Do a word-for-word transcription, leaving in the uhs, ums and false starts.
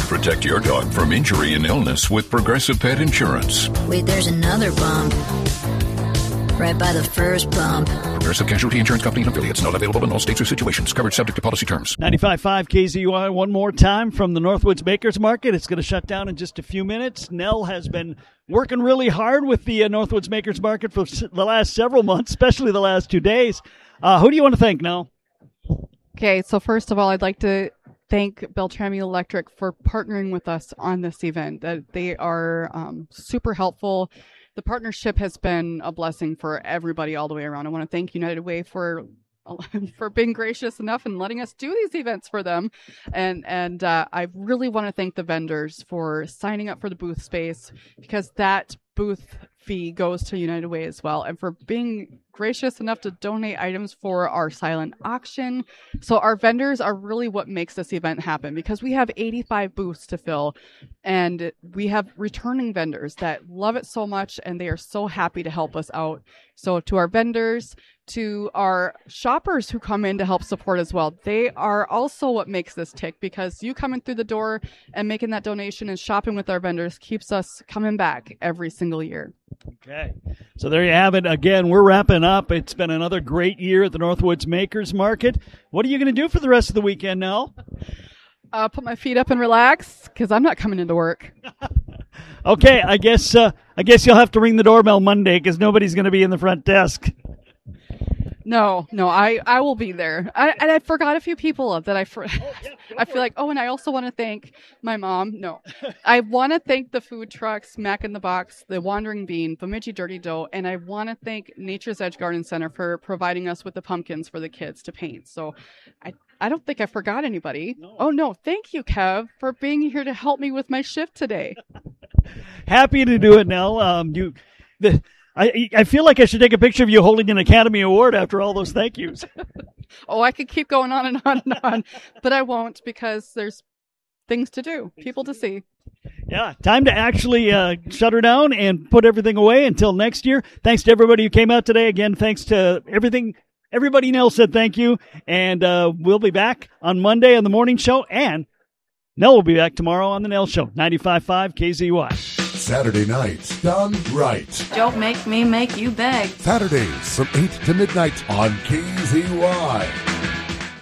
Protect your dog from injury and illness with Progressive Pet Insurance. Wait, there's another bump. Right by the first bump. Progressive Casualty Insurance Company and affiliates. Not available in all states or situations. Coverage subject to policy terms. ninety-five point five K Z U I one more time from the Northwoods Bakers Market. It's going to shut down in just a few minutes. Nell has been working really hard with the uh, Northwoods Bakers Market for the last several months, especially the last two days. Uh, who do you want to thank, Nell? Okay, so first of all, I'd like to thank Beltrami Electric for partnering with us on this event. That they are um, super helpful. The partnership has been a blessing for everybody all the way around. I want to thank United Way for for being gracious enough and letting us do these events for them. And and uh, I really want to thank the vendors for signing up for the booth space, because that booth fee goes to United Way as well, and for being gracious enough to donate items for our silent auction. So our vendors are really what makes this event happen, because we have eighty-five booths to fill, and we have returning vendors that love it so much, and they are so happy to help us out. So to our vendors, to our shoppers who come in to help support as well, they are also what makes this tick, because you coming through the door and making that donation and shopping with our vendors keeps us coming back every single year. Okay. So there you have it. Again, we're wrapping up. It's been another great year at the Northwoods Makers Market. What are you going to do for the rest of the weekend now? Uh, put my feet up and relax, because I'm not coming into work. Okay, I guess uh, I guess you'll have to ring the doorbell Monday, because nobody's going to be in the front desk. No, no, I, I will be there. I, and I forgot a few people that I for, I feel like, oh, and I also want to thank my mom. No, I want to thank the food trucks, Mac in the Box, the Wandering Bean, Bemidji Dirty Dough, and I want to thank Nature's Edge Garden Center for providing us with the pumpkins for the kids to paint. So I I don't think I forgot anybody. No. Oh, no, thank you, Kev, for being here to help me with my shift today. Happy to do it, Nell. Um, you, the. I I feel like I should take a picture of you holding an Academy Award after all those thank yous. Oh, I could keep going on and on and on, but I won't, because there's things to do, people to see. Yeah, time to actually uh, shut her down and put everything away until next year. Thanks to everybody who came out today. Again, thanks to everything. Everybody Nell said thank you, and uh, we'll be back on Monday on the morning show, and Nell will be back tomorrow on the Nell Show, ninety-five point five K Z U I. Saturday nights done right. Don't make me make you beg. Saturdays from eight to midnight on K Z Y.